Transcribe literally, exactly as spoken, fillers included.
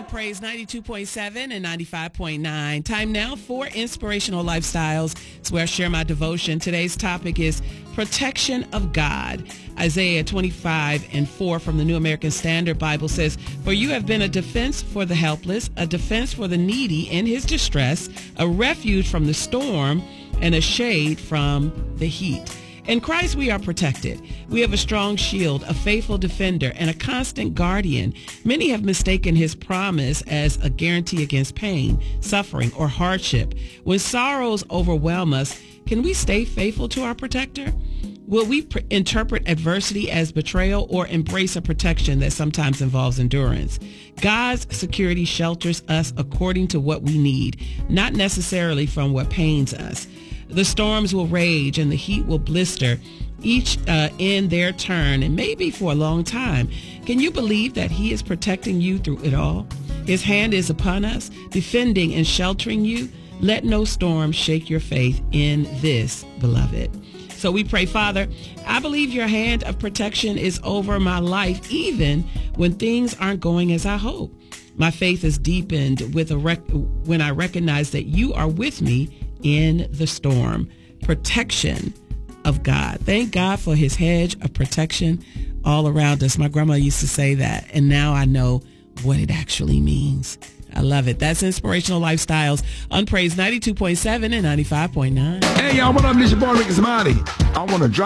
Praise ninety-two point seven and ninety-five point nine. Time now for Inspirational Lifestyles. It's where I share my devotion. Today's topic is protection of God. Isaiah twenty-five and four from the New American Standard Bible says, "For you have been a defense for the helpless, a defense for the needy in his distress, a refuge from the storm, and a shade from the heat." In Christ, we are protected. We have a strong shield, a faithful defender, and a constant guardian. Many have mistaken his promise as a guarantee against pain, suffering, or hardship. When sorrows overwhelm us, can we stay faithful to our protector? Will we pr- interpret adversity as betrayal or embrace a protection that sometimes involves endurance? God's security shelters us according to what we need, not necessarily from what pains us. The storms will rage and the heat will blister, each uh, in their turn, and maybe for a long time. Can you believe that he is protecting you through it all? His hand is upon us, defending and sheltering you. Let no storm shake your faith in this, beloved. So we pray, Father, I believe your hand of protection is over my life, even when things aren't going as I hope. My faith is deepened with a rec- when I recognize that you are with me in the storm. Protection of God. Thank God for his hedge of protection all around us. My grandma used to say that, and now I know what it actually means. I love it. That's Inspirational Lifestyles on Praise ninety-two point seven and ninety-five point nine. Hey, y'all, what up? This your boy, Ricky Smiley. I want to drop